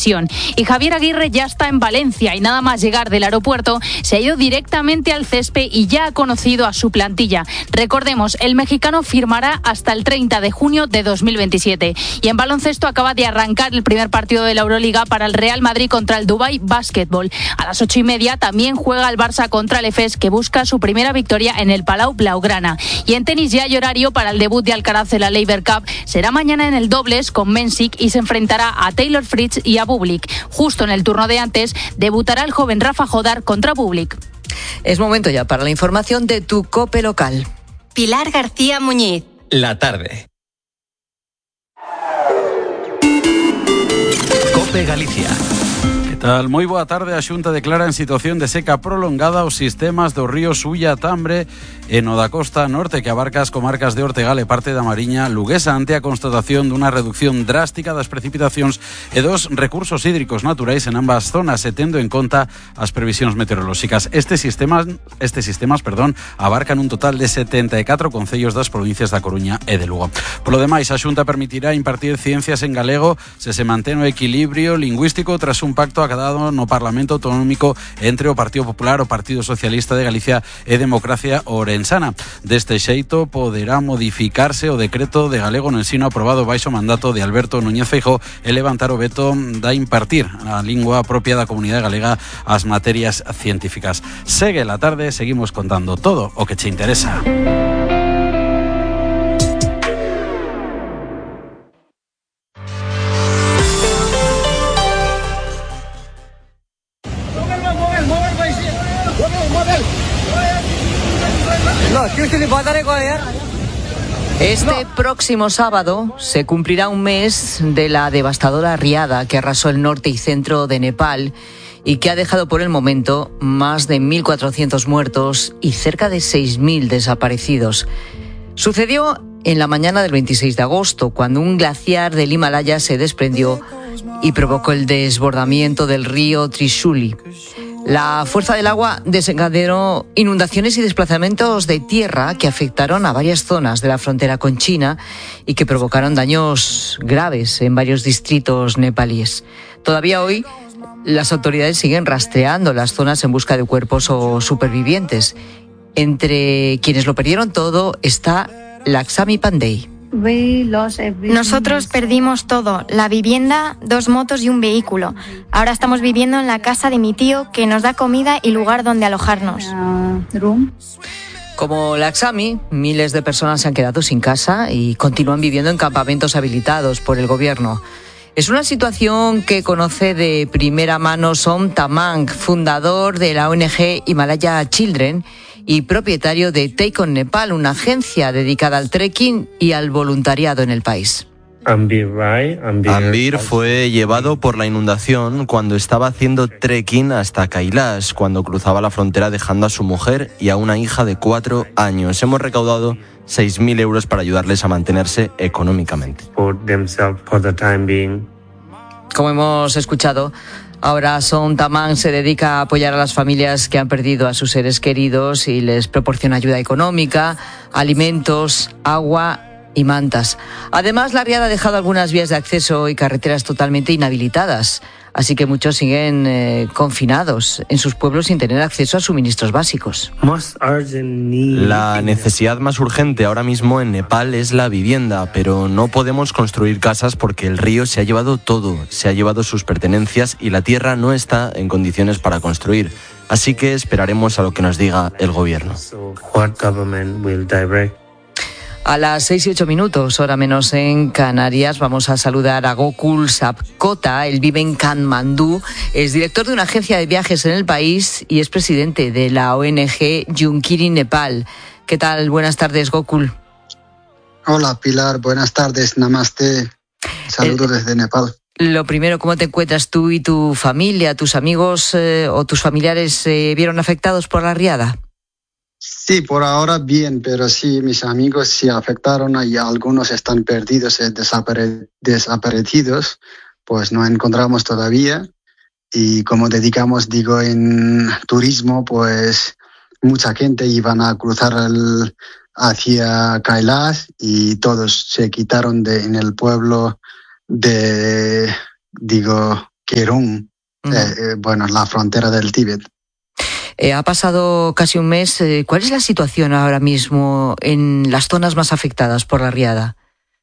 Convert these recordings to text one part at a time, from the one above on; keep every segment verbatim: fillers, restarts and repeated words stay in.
misión. Y Javier Aguirre ya está en Valencia y nada más llegar del aeropuerto se ha ido directamente al césped y ya ha conocido a su plantilla. Recordemos, el mexicano firmará hasta el treinta de junio de dos mil veintisiete. Y en baloncesto acaba de arrancar el primer partido de la Euroliga para el Real Madrid contra el Dubai Basketball. A las ocho y media también juega el Barça contra el Efes, que busca su primera victoria en el Palau Blaugrana. Y en tenis ya hay horario para el debut de Alcaraz en la Laver Cup. Será mañana en el dobles con Mensik y se enfrentará a Taylor Fritz y a Bublik. Justo en el turno de antes debutará el joven Rafa Jodar contra Bublik. Es momento ya para la información de tu COPE local. Pilar García Muñiz. La tarde. COPE Galicia. Que tal? Moi boa tarde. A Xunta declara en situación de seca prolongada os sistemas do río Sulla Tambre e no da costa norte, que abarca as comarcas de Ortegal e parte da Mariña luguesa, ante a constatación dunha reducción drástica das precipitacións e dos recursos hídricos naturais en ambas zonas, e tendo en conta as previsións meteorolóxicas. Estes sistemas, estes sistemas, perdón, abarcan un total de setenta e catro concellos das provincias da Coruña e de Lugo. Polo demais, a Xunta permitirá impartir ciencias en galego se se mantén o equilibrio lingüístico tras un pacto acadado no Parlamento Autonómico entre o Partido Popular, o Partido Socialista de Galicia e Democracia Orensana. Deste xeito poderá modificarse o decreto de galego no ensino aprobado baixo mandato de Alberto Núñez Feijóo e levantar o veto da impartir a lingua propia da comunidade galega as materias científicas. Segue la tarde, seguimos contando todo o que che interesa. Este próximo sábado se cumplirá un mes de la devastadora riada que arrasó el norte y centro de Nepal y que ha dejado por el momento más de mil cuatrocientos muertos y cerca de seis mil desaparecidos. Sucedió en la mañana del veintiséis de agosto, cuando un glaciar del Himalaya se desprendió y provocó el desbordamiento del río Trishuli. La fuerza del agua desencadenó inundaciones y desplazamientos de tierra que afectaron a varias zonas de la frontera con China y que provocaron daños graves en varios distritos nepalíes. Todavía hoy, las autoridades siguen rastreando las zonas en busca de cuerpos o supervivientes. Entre quienes lo perdieron todo está Laxmi Pandey. Nosotros perdimos todo, la vivienda, dos motos y un vehículo. Ahora estamos viviendo en la casa de mi tío, que nos da comida y lugar donde alojarnos. Como Laxmi, miles de personas se han quedado sin casa y continúan viviendo en campamentos habilitados por el gobierno. Es una situación que conoce de primera mano Som Tamang, fundador de la O N G Himalaya Children y propietario de Take On Nepal, una agencia dedicada al trekking y al voluntariado en el país. Ambir fue llevado por la inundación cuando estaba haciendo trekking hasta Kailash, cuando cruzaba la frontera dejando a su mujer y a una hija de cuatro años. Hemos recaudado seis mil euros para ayudarles a mantenerse económicamente. Como hemos escuchado, ahora Som Tamang se dedica a apoyar a las familias que han perdido a sus seres queridos y les proporciona ayuda económica, alimentos, agua y mantas. Además, la riada ha dejado algunas vías de acceso y carreteras totalmente inhabilitadas, así que muchos siguen eh, confinados en sus pueblos sin tener acceso a suministros básicos. La necesidad más urgente ahora mismo en Nepal es la vivienda, pero no podemos construir casas porque el río se ha llevado todo, se ha llevado sus pertenencias y la tierra no está en condiciones para construir. Así que esperaremos a lo que nos diga el gobierno. A las seis y ocho minutos, hora menos en Canarias, vamos a saludar a Gokul Sapkota. Él vive en Katmandú, es director de una agencia de viajes en el país y es presidente de la O N G Junkiri Nepal. ¿Qué tal? Buenas tardes, Gokul. Hola, Pilar. Buenas tardes. Namaste. Saludos eh, desde Nepal. Lo primero, ¿cómo te encuentras tú y tu familia? ¿Tus amigos eh, o tus familiares se eh, vieron afectados por la riada? Sí, por ahora bien, pero sí, mis amigos se afectaron y algunos están perdidos, desapare- desaparecidos, pues no encontramos todavía. Y como dedicamos, digo, en turismo, pues mucha gente iban a cruzar el, hacia Kailash y todos se quitaron de, en el pueblo de, digo, Kerung, uh-huh. eh, bueno, la frontera del Tíbet. Eh, ha pasado casi un mes. Eh, ¿Cuál es la situación ahora mismo en las zonas más afectadas por la riada?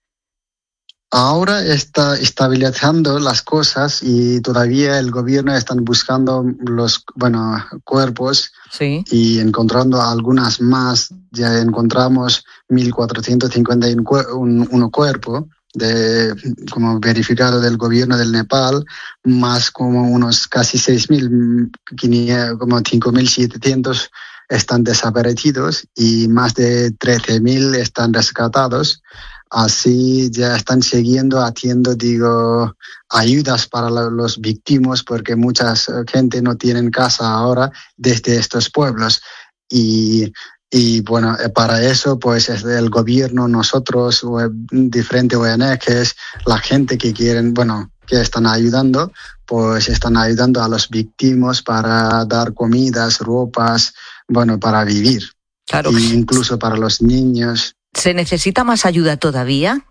Ahora está estabilizando las cosas y todavía el gobierno está buscando los bueno, cuerpos sí. y encontrando algunas más. Ya encontramos mil cuatrocientos cincuenta y uno cuerpos de, como verificado del gobierno del Nepal, más como unos casi seis mil, como cinco mil setecientos están desaparecidos y más de trece mil están rescatados. Así ya están siguiendo haciendo, digo, ayudas para los víctimas porque mucha gente no tiene casa ahora desde estos pueblos. Y, y bueno, para eso, pues es el gobierno, nosotros, diferentes O N Ges, la gente que quieren, bueno, que están ayudando, pues están ayudando a los víctimas para dar comidas, ropas, bueno, para vivir. Claro. E incluso para los niños. ¿Se necesita más ayuda todavía?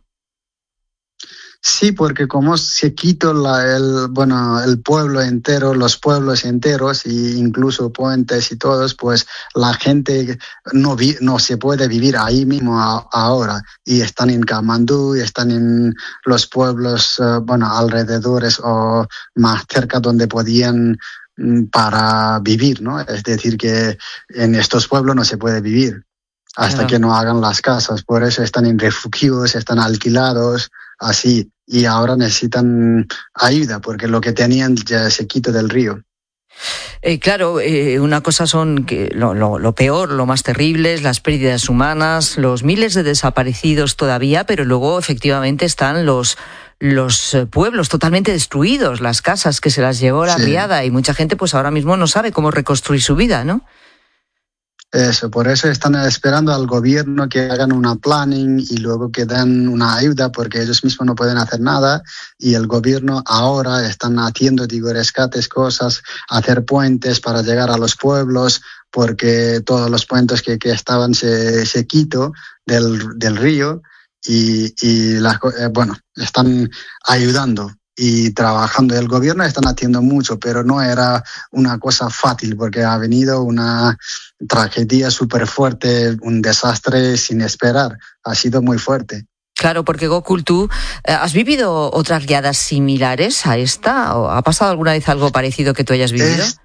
Sí, porque como se quitó la, el, bueno, el pueblo entero, los pueblos enteros, e incluso puentes y todos, pues la gente no, vi, no se puede vivir ahí mismo a, ahora. Y están en Kamandú, y están en los pueblos, uh, bueno, alrededores o más cerca donde podían para vivir, ¿no? Es decir, que en estos pueblos no se puede vivir hasta claro. que no hagan las casas. Por eso están en refugios, están alquilados, así. Y ahora necesitan ayuda porque lo que tenían ya se quitó del río. Eh, claro, eh, una cosa son que lo, lo, lo peor, lo más terrible es las pérdidas humanas, los miles de desaparecidos todavía, pero luego efectivamente están los los pueblos totalmente destruidos, las casas que se las llevó la sí. riada y mucha gente pues ahora mismo no sabe cómo reconstruir su vida, ¿no? Eso, por eso están esperando al gobierno que hagan una planning y luego que den una ayuda porque ellos mismos no pueden hacer nada y el gobierno ahora están haciendo, digo, rescates, cosas, hacer puentes para llegar a los pueblos porque todos los puentes que, que estaban se, se quitó del, del río y, y las, eh, bueno, están ayudando. Y trabajando. El gobierno están haciendo mucho, pero no era una cosa fácil porque ha venido una tragedia súper fuerte, un desastre sin esperar. Ha sido muy fuerte. Claro, porque Gokul, ¿tú has vivido otras riadas similares a esta? ¿O ha pasado alguna vez algo parecido que tú hayas vivido? Es...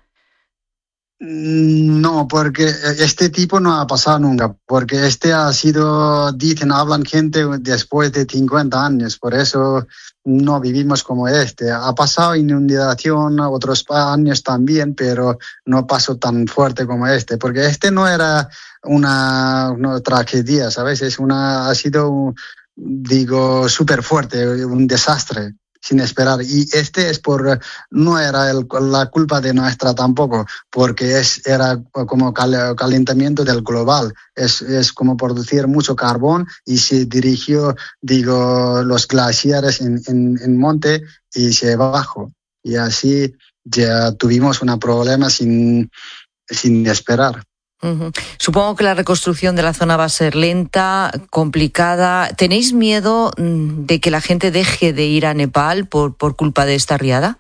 No, porque este tipo no ha pasado nunca, porque este ha sido, dicen, hablan gente después de cincuenta años, por eso no vivimos como este. Ha pasado inundación otros años también, pero no pasó tan fuerte como este, porque este no era una, una tragedia, ¿sabes? Es una, ha sido, digo, súper fuerte, un desastre. Sin esperar. Y este es por, no era el, la culpa de nuestra tampoco, porque es, era como cal, calentamiento del global. Es, es como producir mucho carbón y se dirigió, digo, los glaciares en, en, en monte y se bajó. Y así ya tuvimos un problema sin, sin esperar. Uh-huh. Supongo que la reconstrucción de la zona va a ser lenta, complicada. ¿Tenéis miedo de que la gente deje de ir a Nepal por, por culpa de esta riada?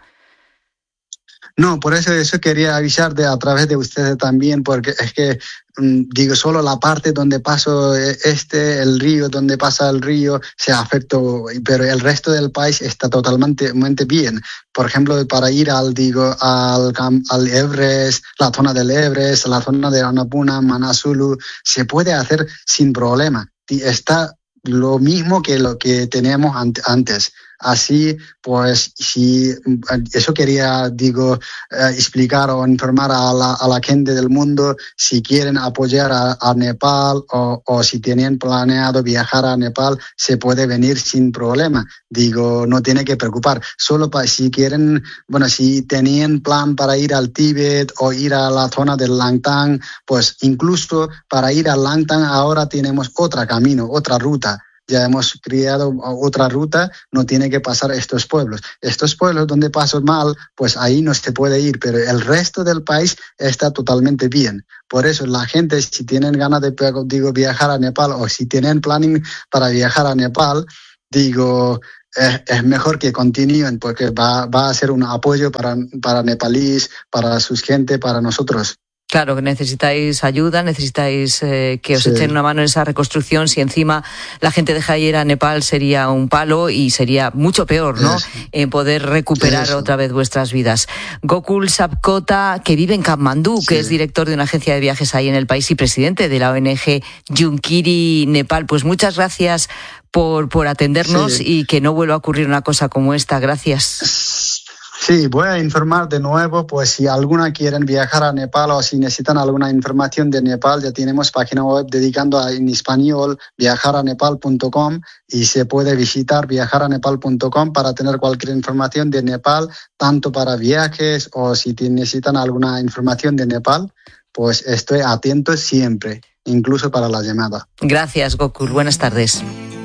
No, por eso, eso quería avisar de, a través de ustedes también, porque es que, digo, solo la parte donde pasa este, el río, donde pasa el río, se afectó, pero el resto del país está totalmente bien. Por ejemplo, para ir al, digo, al, al Everest, la zona del Everest, la zona de Annapurna, Manasulu, se puede hacer sin problema. Está lo mismo que lo que teníamos antes. Así, pues, si eso quería, digo, eh, explicar o informar a la, a la gente del mundo si quieren apoyar a, a Nepal o, o si tienen planeado viajar a Nepal, se puede venir sin problema. Digo, no tiene que preocupar. Solo para si quieren, bueno, si tenían plan para ir al Tíbet o ir a la zona del Langtang, pues incluso para ir al Langtang ahora tenemos otro camino, otra ruta. Ya hemos creado otra ruta, no tiene que pasar estos pueblos. Estos pueblos donde paso mal, pues ahí no se puede ir, pero el resto del país está totalmente bien. Por eso la gente, si tienen ganas de, digo, viajar a Nepal o si tienen planning para viajar a Nepal, digo, es, es mejor que continúen porque va, va a ser un apoyo para, para nepalíes, para sus gente, para nosotros. Claro, que necesitáis ayuda, necesitáis eh, que os sí. echen una mano en esa reconstrucción. Si encima la gente deja ir a Nepal sería un palo y sería mucho peor, ¿no? Eso. En poder recuperar Eso. otra vez vuestras vidas. Gokul Sapkota, que vive en Katmandú, sí. que es director de una agencia de viajes ahí en el país y presidente de la O N G Junkiri Nepal. Pues muchas gracias por, por atendernos sí. y que no vuelva a ocurrir una cosa como esta. Gracias. Sí, voy a informar de nuevo, pues si alguna quieren viajar a Nepal o si necesitan alguna información de Nepal, ya tenemos página web dedicando a, en español viajar a nepal punto com y se puede visitar viajar a nepal punto com para tener cualquier información de Nepal, tanto para viajes o si necesitan alguna información de Nepal, pues estoy atento siempre, incluso para la llamada. Gracias, Gokul. Buenas tardes.